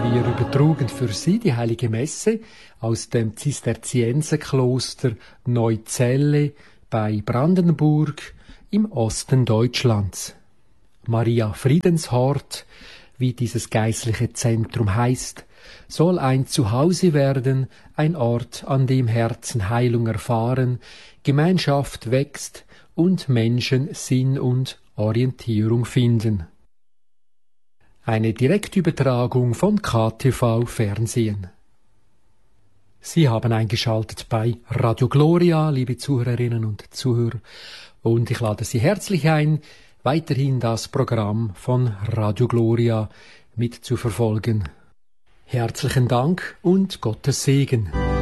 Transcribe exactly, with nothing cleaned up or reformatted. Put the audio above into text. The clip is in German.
Wir übertrugen für Sie die Heilige Messe aus dem Zisterzienserkloster Neuzelle bei Brandenburg im Osten Deutschlands. Maria Friedenshort, wie dieses geistliche Zentrum heißt, soll ein Zuhause werden, ein Ort, an dem Herzen Heilung erfahren, Gemeinschaft wächst und Menschen Sinn und Orientierung finden. Eine Direktübertragung von K T V Fernsehen. Sie haben eingeschaltet bei Radio Gloria, liebe Zuhörerinnen und Zuhörer, und ich lade Sie herzlich ein, weiterhin das Programm von Radio Gloria mit zu verfolgen. Herzlichen Dank und Gottes Segen.